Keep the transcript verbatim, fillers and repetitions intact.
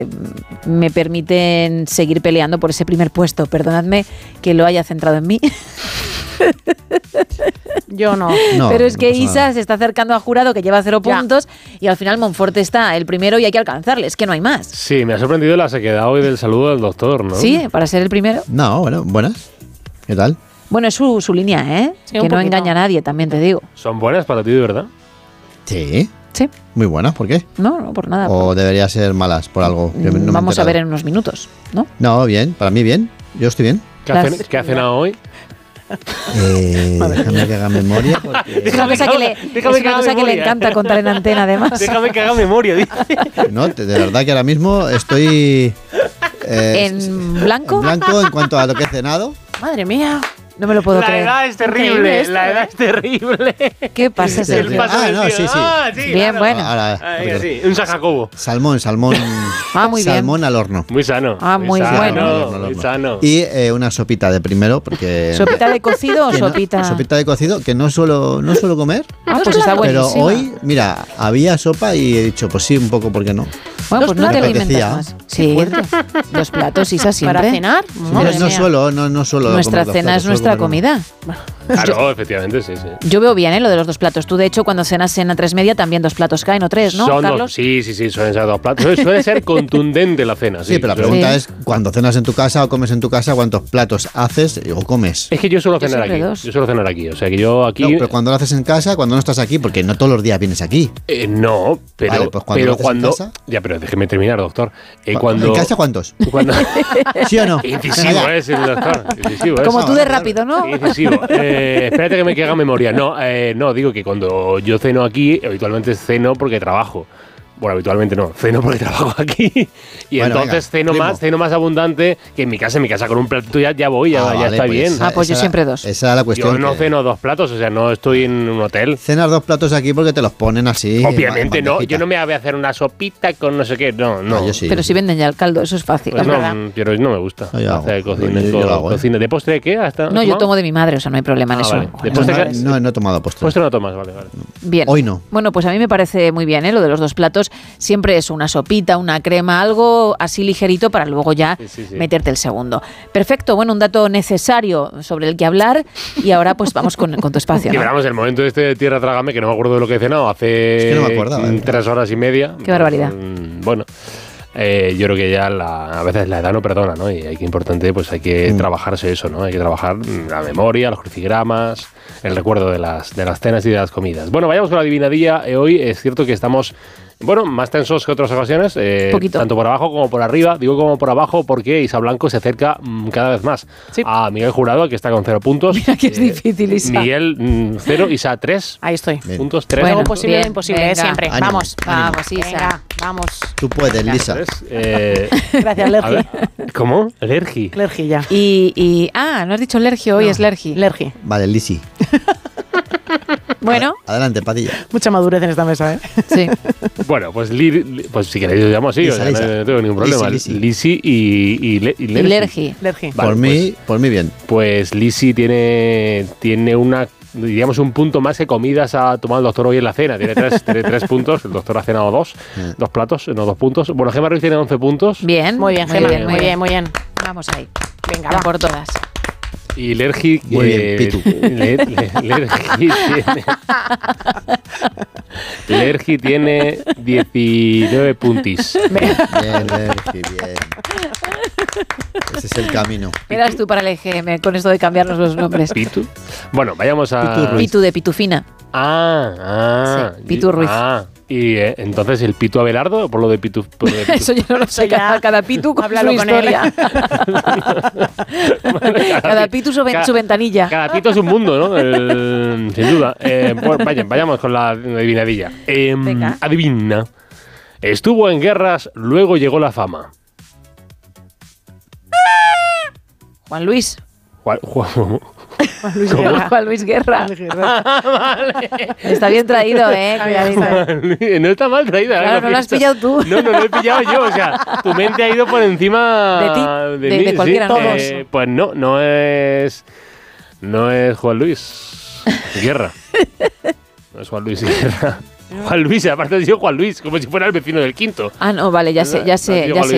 me permiten seguir peleando por ese primer puesto. Perdonadme que lo haya centrado en mí. Yo no. No, Pero es no que pasa Isa nada. se está acercando a Jurado, que lleva cero Ya. puntos, y al final Monfort está el primero y hay que alcanzarle. Es que no hay más. Sí, me ha sorprendido la sequedad hoy del saludo del doctor, ¿no? Sí, para ser el primero. No, bueno, buenas. ¿Qué tal? Bueno, es su, su línea, ¿eh? Sí, que un no poquito. engaña a nadie, también te digo. ¿Son buenas para ti, de verdad? Sí, Sí, muy buenas. ¿Por qué? no, no por nada. ¿O debería ser malas por algo? que no me he Vamos a enterado? ver en unos minutos, ¿no? No, bien. Para mí bien. Yo estoy bien. ¿Qué, Las- ha, ¿qué ha cenado hoy? Eh, déjame que haga memoria. Porque, Es una cosa que, le, déjame es una que haga cosa que le memoria. encanta contar en antena, además. Déjame que haga memoria, dice. no, de de verdad que ahora mismo estoy... eh, ¿En blanco? En blanco en cuanto a lo que he cenado. Madre mía. No me lo puedo La creer. edad es Increíble terrible, esto, la ¿eh? edad es terrible. ¿Qué pasa, El Sergio? paso Ah, no, sí, sí. Ah, sí, Bien, claro. bueno. Ahora, Ah, venga, sí, un sajacobo. salmón, salmón. Ah, muy bien. salmón al horno. Muy sano. Ah, muy sano, bueno. Al horno, al Muy horno. sano. Y eh, una sopita de primero, porque... ¿Sopita de cocido o que no- sopita? sopita de cocido, que no suelo, no suelo comer. Ah, pues está Pero buenísima. hoy, mira, había sopa y he dicho, pues sí, un poco, ¿por qué no? Bueno, pues no te Me alimentas apetecía. más. Sí, dos platos, Isa, siempre. ¿Para cenar? Pero Madre no mía. suelo, no, no suelo Nuestra comer dos cena platos, es suelo nuestra comer uno. comida. Claro, efectivamente, sí, sí. Yo veo bien, ¿eh? Lo de los dos platos. Tú, de hecho, cuando cenas cena tres media, también dos platos caen, o tres, ¿no, Son Carlos? dos, sí, sí, sí, suelen ser dos platos. Suele, suele ser contundente la cena. Sí, Sí, pero la suele- pregunta Sí. es, cuando cenas en tu casa o comes en tu casa, ¿cuántos platos haces o comes? Es que yo suelo Yo cenar siempre aquí. dos. Yo suelo cenar aquí. O sea que yo aquí. No, pero cuando lo haces en casa, cuando no estás aquí, porque no todos los días vienes aquí. Eh, no, pero, Vale, pues cuando pero lo haces en cuando. casa. Ya, pero déjeme terminar, doctor. Eh, ¿En cuando. casa cuántos? cuando ¿Sí o no? incisivo Venga, ya. es el doctor. Incisivo es. Como tú de vale, rápido, ¿no? Incisivo. Eh, espérate que me quede memoria. No, eh, no, digo que cuando yo ceno aquí, habitualmente ceno porque trabajo. Bueno, habitualmente no, ceno porque trabajo aquí. Y Bueno, entonces venga, ceno primo. más, ceno más abundante que en mi casa. En mi casa con un platito ya, ya voy, ya, Ah, ya vale, está pues bien. esa- Ah, pues yo esa- siempre dos. Esa era la cuestión. Yo no que ceno dos platos, o sea, no estoy en un hotel. Cenas dos platos aquí porque te los ponen así. Obviamente en no, bandejita. yo no me voy a hacer una sopita con no sé qué, no, no. No, yo sí. Pero si venden ya el caldo, eso es fácil. Pues es no, verdad. pero no me gusta. No, yo hago. Hacer cocina, Yo- yo co- lo hago, ¿eh? cocina. ¿De postre qué? ¿Hasta No, yo tomo de mi madre, o sea, no hay problema en Ah, eso. vale. Joder, Después no, te no, quedas- No, no he tomado postre. Postre no tomas, vale, vale. Bien. Hoy no. Bueno, pues a mí me parece muy bien, ¿eh? Lo de los dos platos. Siempre es una sopita, una crema, algo así ligerito para luego ya Sí, sí, sí. meterte el segundo. Perfecto, bueno, un dato necesario sobre el que hablar y ahora pues vamos con, con tu espacio. Y ¿no? veramos el momento este de Tierra Trágame, que no me acuerdo de lo que he cenado, hace Es que no me acordaba, mm, ¿eh? tres horas y media. Qué barbaridad. Mm, Bueno, eh, yo creo que ya la- a veces la edad no perdona, ¿no? Y hay que importante, pues hay que Mm. trabajarse eso, ¿no? Hay que trabajar mm, la memoria, los crucigramas, el recuerdo de las, de las cenas y de las comidas. Bueno, vayamos con la adivinadilla. Eh, hoy es cierto que estamos... Bueno, más tensos que otras ocasiones, eh, Poquito. tanto por abajo como por arriba. Digo como por abajo porque Isa Blanco se acerca mm, cada vez más Sí. a Miguel Jurado, que está con cero puntos. Mira que es Eh, difícil, Isa. Miguel, mm, cero, Isa, tres Ahí estoy. Bien. puntos, tres. Bueno, Algo posible bien, o imposible, venga. ¿eh? Siempre. Ánimo, Vamos. ánimo. Vamos, Isa. Venga, vamos. Tú puedes, Lisa. Tres, eh, Gracias, a Lergi. ver, ¿cómo? Lergi. Lergi ya. Y, y- ah, no has dicho Lergi, hoy es Lergi. Lergi. Vale, Lisi. Bueno, Adelante, Padilla. Mucha madurez en esta mesa, ¿eh? sí. Bueno, pues, li- li- pues si queréis lo llamo así, Lisa, o sea, no, Lisa. no tengo ningún problema. Lisi, Lisi. Lisi y, y, Le- y Y Lergi. Lergi. Lergi. Vale, por mí, por mí bien. Pues Lisi tiene, tiene una, diríamos, un punto más que comidas ha tomado el doctor hoy en la cena. Tiene tres, tiene tres puntos, el doctor ha cenado dos, Mm. dos platos, no dos puntos. Bueno, Gemma Ruiz tiene once puntos. Bien. Muy bien, Gemma. Muy bien, muy bien. Vamos ahí. Venga, Ya va. por todas. Y Lergi... Muy bien, eh, Pitu. Le- le- Lergi tiene... Lergi tiene diecinueve puntis. Bien, Lergi, bien. Ese es el camino. Verás tú para el E G M con esto de cambiarnos los nombres. Pitu. Bueno, vayamos a... Pitu Ruiz. Pitu de Pitufina. Ah, ah. Sí, Pitu Ruiz. Ah, y eh, entonces el Pitu Abelardo, por lo de Pitu... por lo de Pitu- Eso yo no lo sé. Eso ya- Cada, cada Pitu con Háblalo su con él. historia. cada Pitu su, ven- cada- su ventanilla. Cada pito es un mundo, ¿no? El- sin duda. Eh, pues vaya, vayamos con la adivinadilla. Em, Venga. Adivina. Estuvo en guerras, luego llegó la fama. Juan Luis. Juan- Juan- Juan Luis ¿Cómo? Guerra. Juan Luis Guerra. Juan Luis Guerra. Está bien traído, ¿eh? Cuidadito. no está mal traída. Claro, ¿eh? no lo has Pista. pillado tú. No, no lo he pillado yo. O sea, tu mente ha ido por encima De ti, de- mí, de cualquiera, sí. ¿no? Eh, pues no, no es. No es Juan Luis Guerra. No es Juan Luis Guerra. Juan Luis, aparte ha sido Juan Luis, como si fuera el vecino del quinto. Ah, no, vale, ya sé, ya sé, ya sé